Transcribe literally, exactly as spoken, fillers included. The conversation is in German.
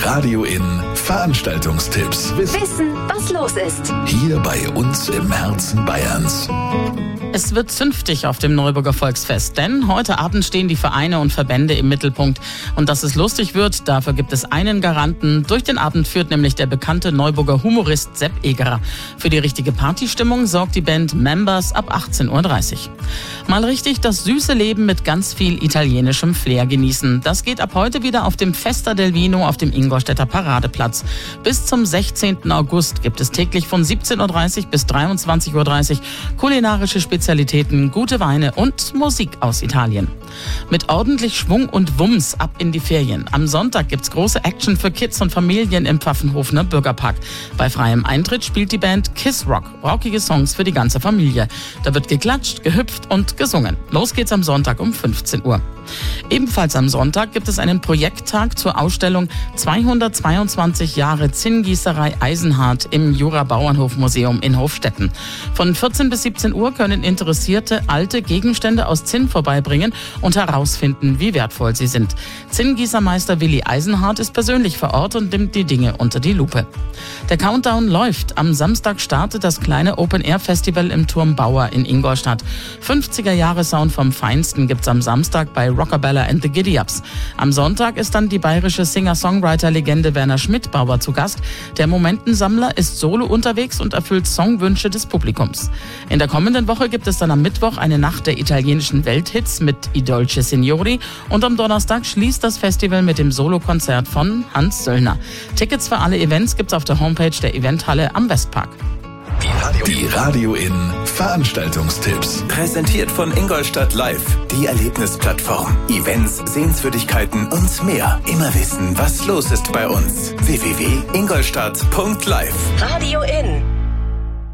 Radio In Veranstaltungstipps. Wissen, was los ist. Hier bei uns im Herzen Bayerns. Es wird zünftig auf dem Neuburger Volksfest, denn heute Abend stehen die Vereine und Verbände im Mittelpunkt. Und dass es lustig wird, dafür gibt es einen Garanten. Durch den Abend führt nämlich der bekannte Neuburger Humorist Sepp Egerer. Für die richtige Partystimmung sorgt die Band Members ab achtzehn Uhr dreißig. Mal richtig das süße Leben mit ganz viel italienischem Flair genießen. Das geht ab heute wieder auf dem Festa del Vino auf dem Ingolstädter Paradeplatz. Bis zum sechzehnten August gibt es täglich von siebzehn Uhr dreißig bis dreiundzwanzig Uhr dreißig kulinarische Spezialitäten, gute Weine und Musik aus Italien. Mit ordentlich Schwung und Wumms ab in die Ferien. Am Sonntag gibt's große Action für Kids und Familien im Pfaffenhofener Bürgerpark. Bei freiem Eintritt spielt die Band Kiss Rock, rockige Songs für die ganze Familie. Da wird geklatscht, gehüpft und gesungen. Los geht's am Sonntag um fünfzehn Uhr. Ebenfalls am Sonntag gibt es einen Projekttag zur Ausstellung zweihundertzweiundzwanzig Jahre Zinngießerei Eisenhardt im Jura-Bauernhof-Museum in Hofstetten. Von vierzehn bis siebzehn Uhr können Interessierte alte Gegenstände aus Zinn vorbeibringen und herausfinden, wie wertvoll sie sind. Zinngießermeister Willi Eisenhardt ist persönlich vor Ort und nimmt die Dinge unter die Lupe. Der Countdown läuft. Am Samstag startet das kleine Open-Air-Festival im Turm Bauer in Ingolstadt. fünfziger-Jahre-Sound vom Feinsten gibt's am Samstag bei Rockabella and the Giddy-Ups. Am Sonntag ist dann die bayerische Singer-Songwriter-Legende Werner Schmidbauer zu Gast. Der Momentensammler ist solo unterwegs und erfüllt Songwünsche des Publikums. In der kommenden Woche gibt es dann am Mittwoch eine Nacht der italienischen Welthits mit I Dolce Signori und am Donnerstag schließt das Festival mit dem Solokonzert von Hans Söllner. Tickets für alle Events gibt's auf der Homepage der Eventhalle am Westpark. Die Radio In Veranstaltungstipps. Präsentiert von Ingolstadt Live, die Erlebnisplattform. Events, Sehenswürdigkeiten und mehr. Immer wissen, was los ist bei uns. w w w punkt ingolstadt punkt live. Radio In.